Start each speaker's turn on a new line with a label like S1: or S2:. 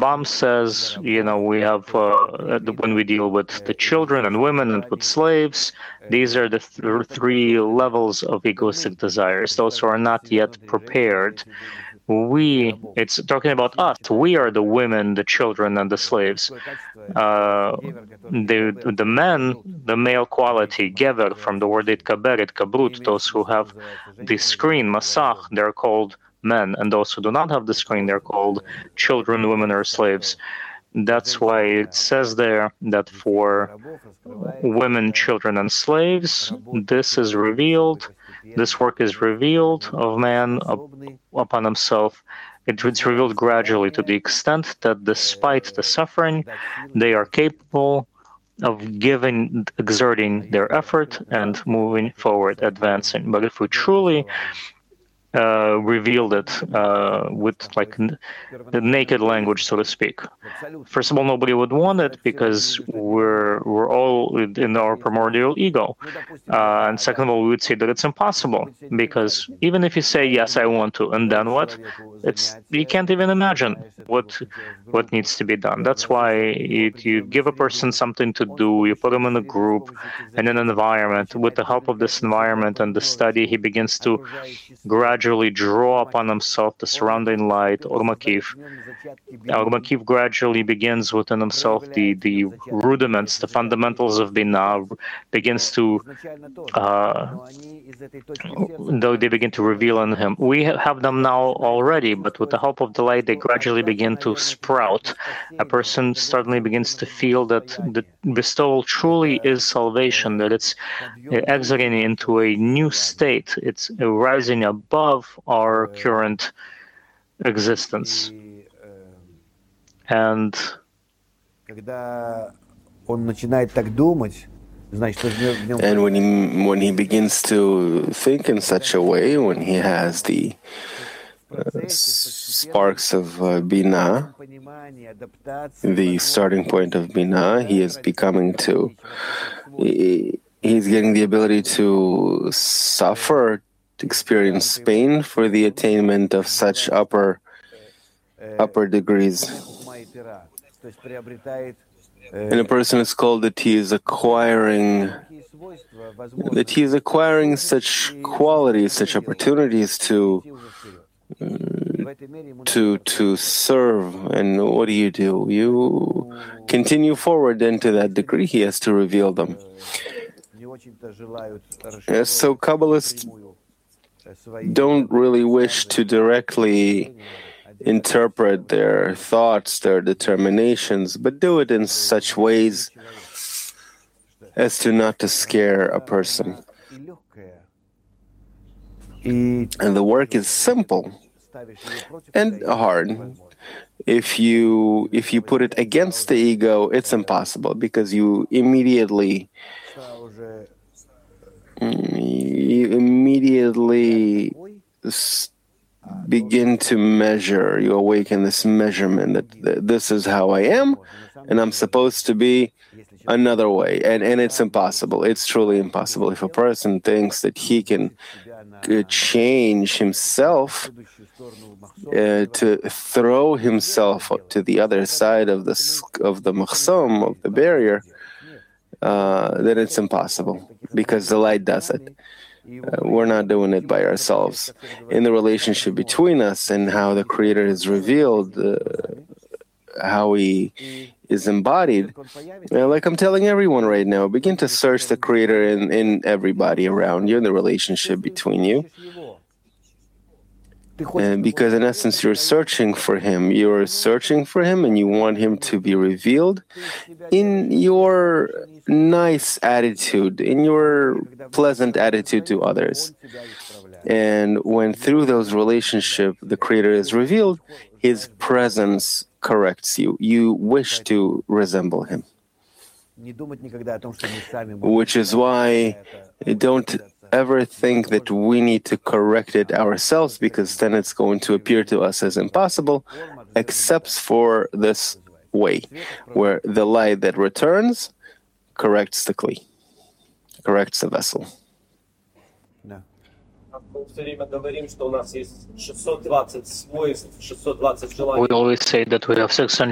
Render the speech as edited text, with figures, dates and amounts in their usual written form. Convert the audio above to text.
S1: Rambam says, we have, when we deal with the children and women and with slaves, these are the three levels of egoistic desires. Those who are not yet prepared. It's talking about us. We are the women, the children, and the slaves. The men, the male quality, gever, from the word itkaber, itkabrut, those who have the screen, masach, they're called men, and those who do not have the screen, they're called children, women, or slaves. That's why it says there that for women, children, and slaves, this is revealed. This work is revealed of man upon himself. It's revealed gradually to the extent that despite the suffering, they are capable of exerting their effort and moving forward, advancing. But if we truly revealed it with the naked language, so to speak. First of all, nobody would want it because we're all in our primordial ego. And second of all, we would say that it's impossible because even if you say, yes, I want to, and then what? You can't even imagine what needs to be done. That's why you give a person something to do, you put them in a group and in an environment. With the help of this environment and the study, he begins to gradually draw upon himself the surrounding light, Or Makif. Or Makif gradually begins within himself the rudiments, the fundamentals of Binah, begins to, though they begin to reveal in him. We have them now already, but with the help of the light, they gradually begin to sprout. A person suddenly begins to feel that the bestowal truly is salvation, that it's exiting into a new state. It's rising above our current existence. And
S2: when he begins to think in such a way, when he has the sparks of Binah, the starting point of Binah, he is becoming he's getting the ability to suffer, to experience pain for the attainment of such upper degrees. And a person is called that he is acquiring such qualities, such opportunities to serve. And what do? You continue forward, and to that degree he has to reveal them. So Kabbalists don't really wish to directly interpret their thoughts, their determinations, but do it in such ways as to not to scare a person. And the work is simple and hard. If you put it against the ego, it's impossible because you immediately begin to measure. You awaken this measurement that this is how I am, and I'm supposed to be another way. And it's impossible. It's truly impossible. If a person thinks that he can change himself, to throw himself to the other side of the machsom, of the barrier, then it's impossible because the light does it. We're not doing it by ourselves. In the relationship between us and how the Creator is revealed, how He is embodied, like I'm telling everyone right now, begin to search the Creator in everybody around you, in the relationship between you. And because in essence you're searching for Him. You're searching for Him and you want Him to be revealed in your nice attitude, in your pleasant attitude to others. And when through those relationships the Creator is revealed, His presence corrects you. You wish to resemble Him. Which is why don't ever think that we need to correct it ourselves, because then it's going to appear to us as impossible, except for this way, where the light that returns corrects the kli, corrects the vessel.
S1: We always say that we have 600